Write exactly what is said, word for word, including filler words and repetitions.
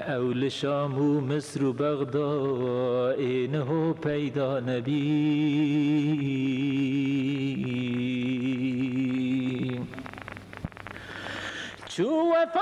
اول شام و مصر و بغداد اینه پیدا نبی. چو